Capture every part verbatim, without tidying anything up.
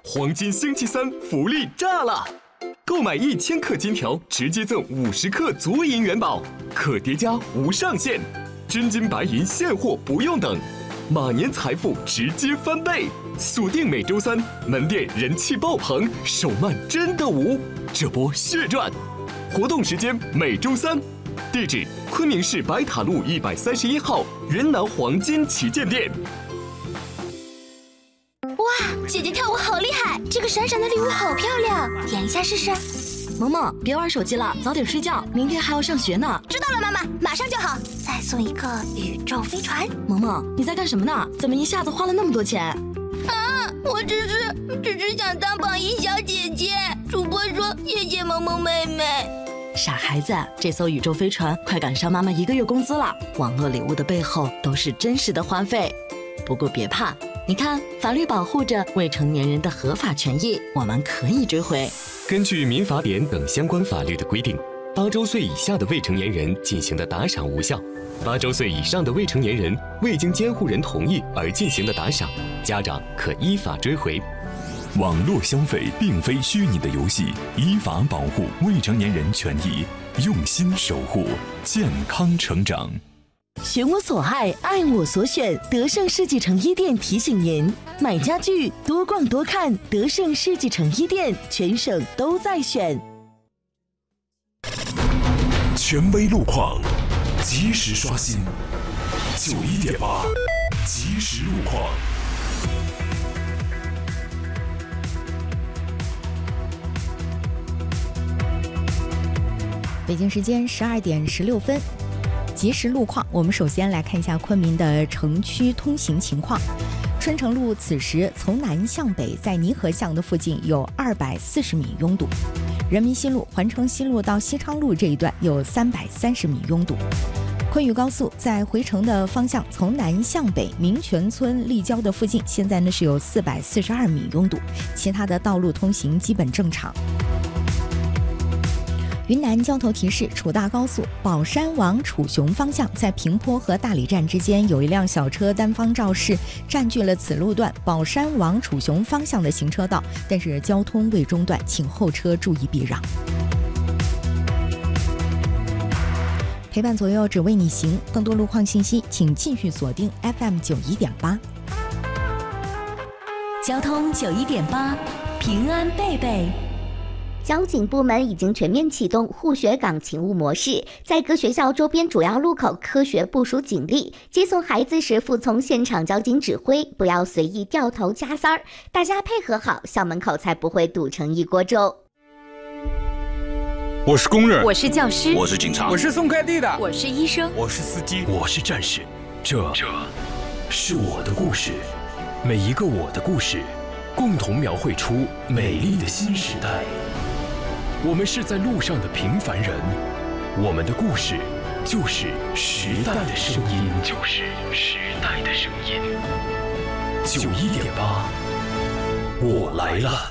黄金星期三福利炸了！购买一千克金条，直接赠五十克足银元宝，可叠加无上限，真金白银现货不用等，马年财富直接翻倍！锁定每周三，门店人气爆棚，手慢真的无，这波血赚！活动时间每周三，地址昆明市白塔路一百三十一号云南黄金旗舰店。 哇，姐姐跳舞好厉害！这个闪闪的礼物好漂亮，点一下试试。 萌萌，别玩手机了，早点睡觉，明天还要上学呢。 知道了，妈妈，马上就好。再送一个宇宙飞船。 萌萌，你在干什么呢？怎么一下子花了那么多钱？ 啊，我只是只是想当榜一小姐姐。主播说谢谢萌萌妹妹。 傻孩子，这艘宇宙飞船快赶上妈妈一个月工资了。网络礼物的背后都是真实的花费。不过别怕，你看，法律保护着未成年人的合法权益，我们可以追回。 根据民法典等相关法律的规定，八周岁以下的未成年人进行的打赏无效，八周岁以上的未成年人未经监护人同意而进行的打赏，家长可依法追回。 网络消费并非虚拟的游戏，依法保护未成年人权益，用心守护健康成长。 选我所爱，爱我所选。德胜世纪成衣店提醒您：买家具多逛多看，德胜世纪成衣店全省都在选。 权威路况，及时刷新。九一点八，及时路况。 北京时间十二点十六分。及时路况，我们首先来看一下昆明的城区通行情况。春城路此时从南向北，在泥河巷的附近有二百四十米拥堵；人民西路环城西路到西昌路这一段有三百三十米拥堵。昆渝高速在回城的方向，从南向北，民权村立交的附近，现在呢是有四百四十二米拥堵，其他的道路通行基本正常。云南交通提示：楚大高速宝山往楚雄方向，在平坡和大理站之间有一辆小车单方肇事，占据了此路段宝山往楚雄方向的行车道，但是交通未中断，请后车注意避让。陪伴左右，只为你行。更多路况信息，请继续锁定 F M 九一点八。 交通九一点八，平安贝贝。 交警部门已经全面启动护学岗勤务模式，在各学校周边主要路口科学部署警力，接送孩子时服从现场交警指挥，不要随意掉头加塞儿，大家配合好，校门口才不会堵成一锅粥。 我是工人， 我是教师， 我是警察， 我是送快递的， 我是医生， 我是司机， 我是战士。这这是我的故事，每一个我的故事，共同描绘出美丽的新时代。我们是在路上的平凡人，我们的故事就是时代的声音，就是时代的声音。九一点八，我来了。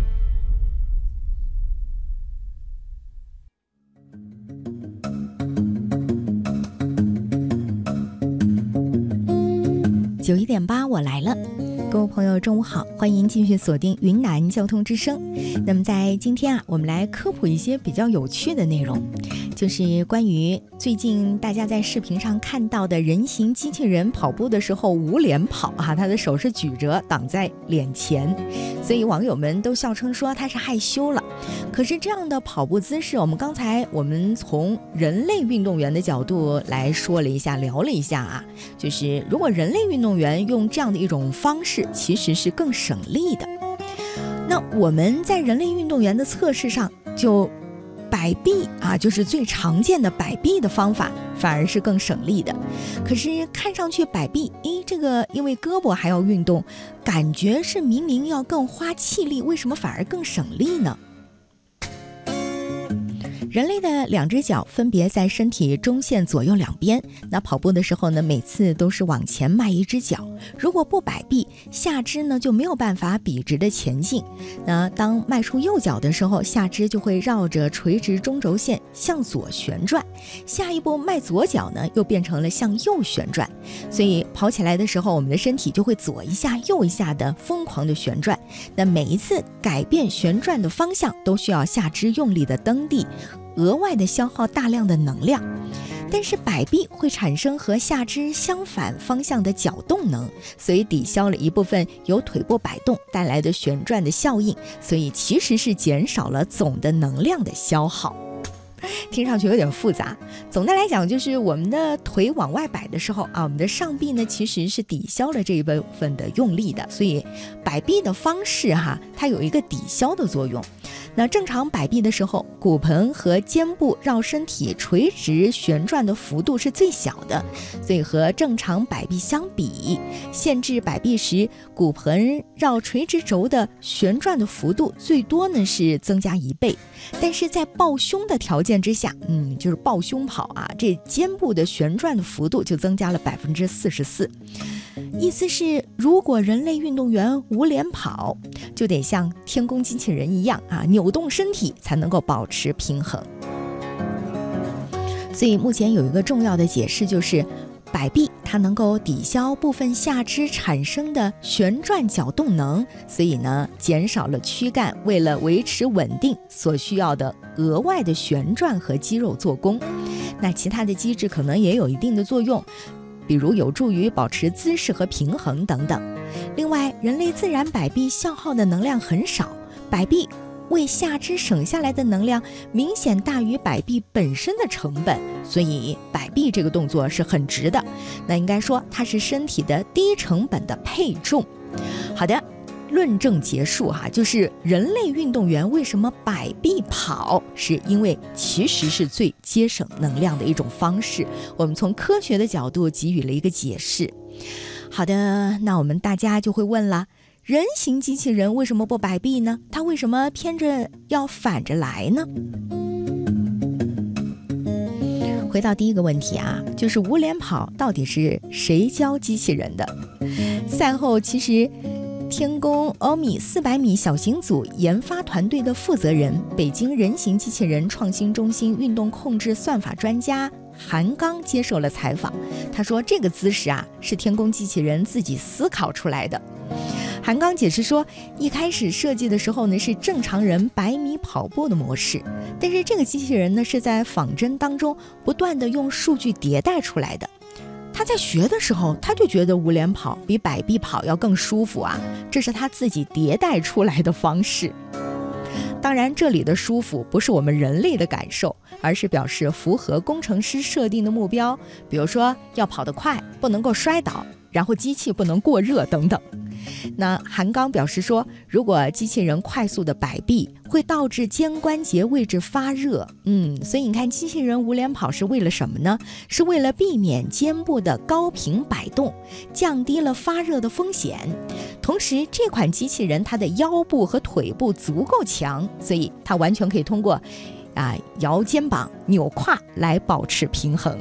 九一点八，我来了。各位朋友中午好，欢迎继续锁定云南交通之声。那么在今天啊，我们来科普一些比较有趣的内容，就是关于最近大家在视频上看到的人形机器人跑步的时候捂脸跑啊，他的手是举着挡在脸前，所以网友们都笑称说他是害羞了。可是这样的跑步姿势，我们刚才我们从人类运动员的角度来说了一下，聊了一下啊，就是如果人类运动员用这样的一种方式，其实是更省力的。那我们在人类运动员的测试上，就摆臂啊，就是最常见的摆臂的方法，反而是更省力的。可是看上去摆臂，诶，这个因为胳膊还要运动，感觉是明明要更花气力，为什么反而更省力呢？ 人类的两只脚分别在身体中线左右两边，那跑步的时候呢，每次都是往前迈一只脚，如果不摆臂，下肢呢就没有办法笔直的前进。那当迈出右脚的时候，下肢就会绕着垂直中轴线向左旋转，下一步迈左脚呢又变成了向右旋转，所以跑起来的时候，我们的身体就会左一下右一下的疯狂的旋转。那每一次改变旋转的方向都需要下肢用力的蹬地，额外的消耗大量的能量。但是摆臂会产生和下肢相反方向的角动能，所以抵消了一部分由腿部摆动带来的旋转的效应，所以其实是减少了总的能量的消耗。听上去有点复杂，总的来讲就是我们的腿往外摆的时候啊，我们的上臂呢其实是抵消了这一部分的用力的，所以摆臂的方式哈，它有一个抵消的作用。那正常摆臂的时候，骨盆和肩部绕身体垂直旋转的幅度是最小的，所以和正常摆臂相比，限制摆臂时骨盆绕垂直轴的旋转的幅度最多呢是增加一倍。但是在抱胸的条件之下，嗯，就是抱胸跑啊，这肩部的旋转的幅度就增加了百分之四十四。意思是，如果人类运动员无脸跑，就得像天宫机器人一样啊，扭动身体才能够保持平衡。所以目前有一个重要的解释，就是摆臂它能够抵消部分下肢产生的旋转角动能，所以呢，减少了躯干为了维持稳定所需要的额外的旋转和肌肉做工。那其他的机制可能也有一定的作用，比如有助于保持姿势和平衡等等。另外，人类自然摆臂消耗的能量很少，摆臂为下肢省下来的能量明显大于摆臂本身的成本，所以摆臂这个动作是很值的。那应该说它是身体的低成本的配重。好的，论证结束哈，就是人类运动员为什么摆臂跑，是因为其实是最节省能量的一种方式。我们从科学的角度给予了一个解释。好的，那我们大家就会问了，人形机器人为什么不摆臂呢？它为什么偏着要反着来呢？回到第一个问题啊，就是无脸跑到底是谁教机器人的？赛后其实天宫欧米四百米小型组研发团队的负责人，北京人形机器人创新中心运动控制算法专家韩刚接受了采访。他说，这个姿势啊是天宫机器人自己思考出来的。韩刚解释说，一开始设计的时候呢是正常人百米跑步的模式，但是这个机器人呢是在仿真当中不断的用数据迭代出来的。他在学的时候，他就觉得无脸跑比摆臂跑要更舒服啊，这是他自己迭代出来的方式。当然，这里的舒服不是我们人类的感受，而是表示符合工程师设定的目标，比如说要跑得快，不能够摔倒，然后机器不能过热等等。那韩刚表示说，如果机器人快速的摆臂，会导致肩关节位置发热。嗯，所以你看，机器人无脸跑是为了什么呢？是为了避免肩部的高频摆动，降低了发热的风险。同时，这款机器人它的腰部和腿部足够强，所以它完全可以通过啊摇肩膀、扭胯来保持平衡。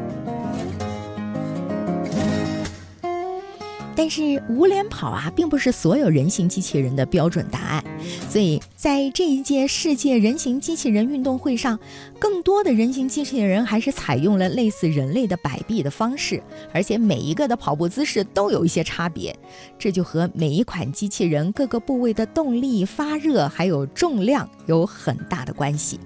但是无脸跑啊，并不是所有人形机器人的标准答案，所以在这一届世界人形机器人运动会上，更多的人形机器人还是采用了类似人类的摆臂的方式，而且每一个的跑步姿势都有一些差别，这就和每一款机器人各个部位的动力、发热还有重量有很大的关系。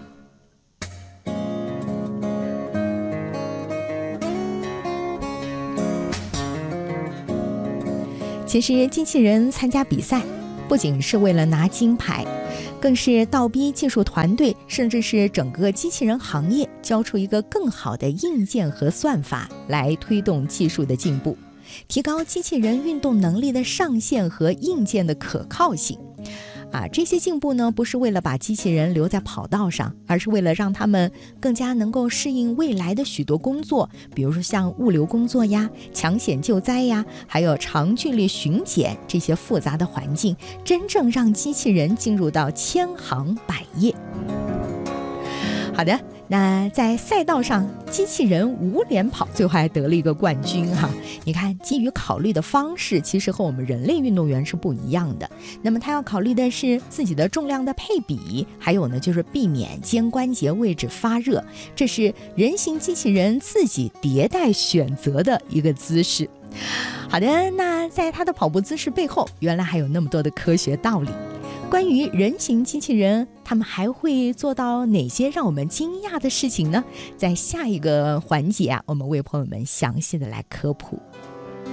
其实机器人参加比赛不仅是为了拿金牌，更是倒逼技术团队甚至是整个机器人行业交出一个更好的硬件和算法，来推动技术的进步，提高机器人运动能力的上限和硬件的可靠性。啊，这些进步呢，不是为了把机器人留在跑道上，而是为了让他们更加能够适应未来的许多工作，比如说像物流工作呀、抢险救灾呀，还有长距离巡检这些复杂的环境，真正让机器人进入到千行百业。 好的，那在赛道上，机器人五连跑最后还得了一个冠军哈。你看，基于考虑的方式其实和我们人类运动员是不一样的。那么他要考虑的是自己的重量的配比，还有呢就是避免肩关节位置发热，这是人形机器人自己迭代选择的一个姿势。好的，那在他的跑步姿势背后，原来还有那么多的科学道理。关于人形机器人，他们还会做到哪些让我们惊讶的事情呢？在下一个环节啊，我们为朋友们详细的来科普。